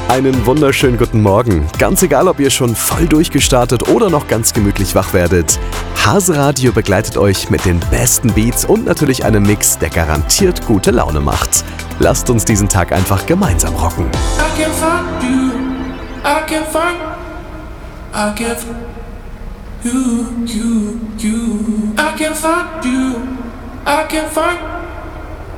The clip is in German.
Einen wunderschönen guten Morgen. Ganz egal, ob ihr schon voll durchgestartet oder noch ganz gemütlich wach werdet. Haseradio begleitet euch mit den besten Beats und natürlich einem Mix, der garantiert gute Laune macht. Lasst uns diesen Tag einfach gemeinsam rocken. I can't find you. I can't find you. I can't find you. I can't find